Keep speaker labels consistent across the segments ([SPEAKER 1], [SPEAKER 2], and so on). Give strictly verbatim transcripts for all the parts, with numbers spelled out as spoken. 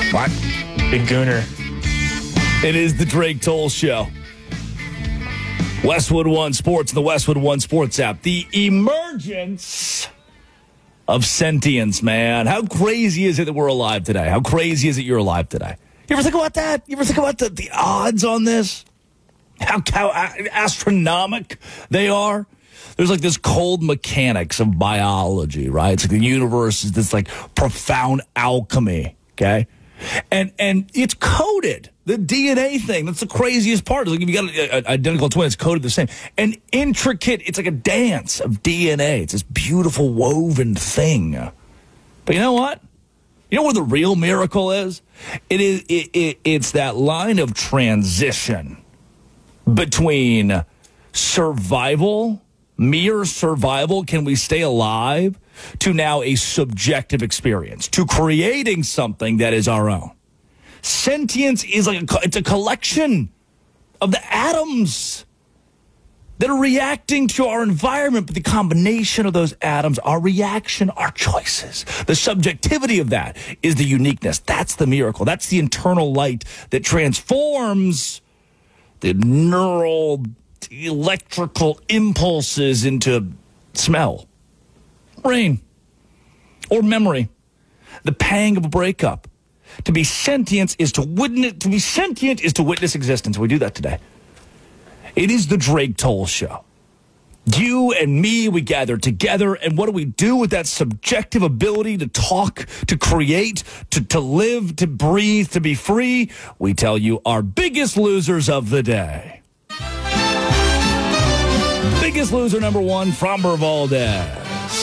[SPEAKER 1] What? Big Gooner.
[SPEAKER 2] It is the Drake Toll Show. Westwood One Sports, the Westwood One Sports app. The emergence of sentience, man. How crazy is it that we're alive today? How crazy is it you're alive today? You ever think about that? You ever think about the, the odds on this? How, how astronomical they are? There's like this cold mechanics of biology, right? It's like the universe is this like profound alchemy, okay? And and it's coded. The D N A thing, that's the craziest part. Like if you got an identical twin, it's coded the same. An intricate, it's like a dance of D N A. It's this beautiful woven thing. But you know what? You know where the real miracle is? It is it, it, it's that line of transition between survival, mere survival, can we stay alive, to now a subjective experience, to creating something that is our own. Sentience is like a, it's a collection of the atoms that are reacting to our environment, but the combination of those atoms, our reaction, our choices, the subjectivity of that is the uniqueness. That's the miracle. That's the internal light that transforms the neural electrical impulses into smell, rain, or memory, the pang of a breakup. To be sentient is to witness. To be sentient is to witness existence. We do that today. It is the Drake Toll Show. You and me, we gather together, and what do we do with that subjective ability to talk, to create, to, to live, to breathe, to be free? We tell you our biggest losers of the day. Biggest loser number one, Framber Valdez.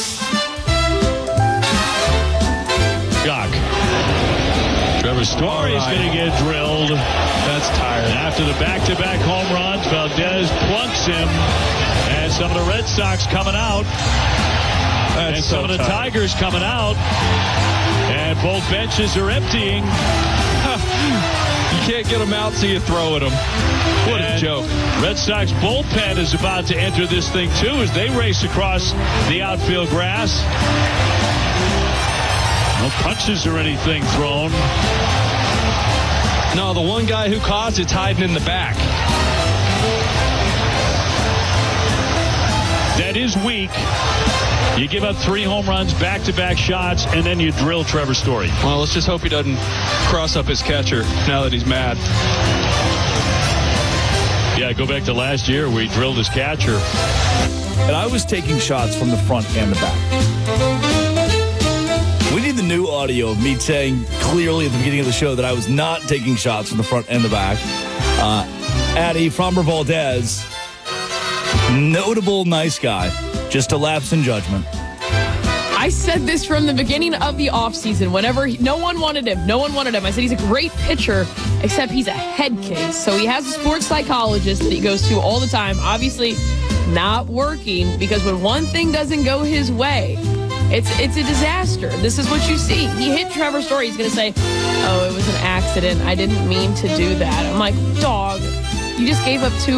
[SPEAKER 3] Shock. Trevor Story is right. going to get drilled. That's tired. After the back-to-back home runs, Valdez plunks him. And some of the Red Sox coming out. That's and some so of the tired. Tigers coming out. And both benches are emptying.
[SPEAKER 4] You can't get them out, so you throw at them. What and a joke.
[SPEAKER 3] Red Sox bullpen is about to enter this thing, too, as they race across the outfield grass. No punches or anything thrown.
[SPEAKER 4] No, the one guy who caused it's hiding in the back.
[SPEAKER 3] That is weak. You give up three home runs, back-to-back shots, and then you drill Trevor Story.
[SPEAKER 4] Well, let's just hope he doesn't cross up his catcher now that he's mad.
[SPEAKER 3] Yeah, go back to last year where he drilled his catcher.
[SPEAKER 2] And I was taking shots from the front and the back. We need the new audio of me saying clearly at the beginning of the show that I was not taking shots from the front and the back. Uh, Addie, Framber Valdez, notable nice guy, just a lapse in judgment.
[SPEAKER 5] I said this from the beginning of the offseason. Whenever he, no one wanted him, no one wanted him. I said he's a great pitcher, except he's a head case. So he has a sports psychologist that he goes to all the time. Obviously, not working, because when one thing doesn't go his way, it's it's a disaster. This is what you see. He hit Trevor Story. He's going to say, oh, it was an accident. I didn't mean to do that. I'm like, dog, you just gave up two